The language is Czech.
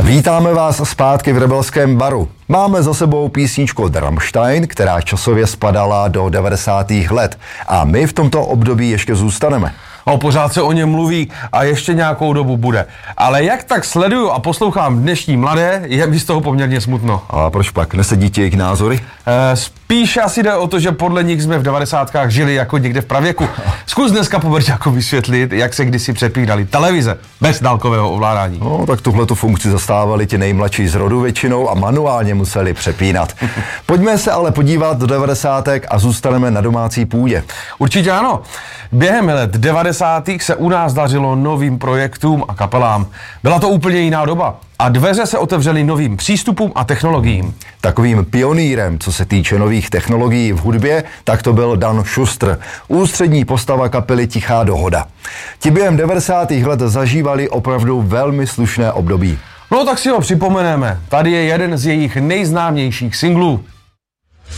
Vítáme vás zpátky v Rebelském baru. Máme za sebou písničku od Rammstein, která časově spadala do 90. let. A my v tomto období ještě zůstaneme. Pořád se o něm mluví a ještě nějakou dobu bude. Ale jak tak sleduju a poslouchám dnešní mladé, je mi z toho poměrně smutno. A proč pak? Nesedí ti jejich názory? Spíš asi jde o to, že podle nich jsme v 90. žili jako někde v pravěku. Zkus dneska Poberťáku vysvětlit, jak se kdysi přepínaly televize bez dálkového ovládání. No, tak tuhletu funkci zastávali ti nejmladší z rodu většinou a manuálně museli přepínat. Pojďme se ale podívat do 90. a zůstaneme na domácí půdě. Určitě ano. Během let 90. se u nás dařilo novým projektům a kapelám. Byla to úplně jiná doba a dveře se otevřely novým přístupům a technologiím. Takovým pionýrem, co se týče nových technologií v hudbě, tak to byl Dan Schuster, ústřední postava kapely Tichá dohoda. Ti během 90. let zažívali opravdu velmi slušné období. No tak si ho připomeneme. Tady je jeden z jejich nejznámějších singlů.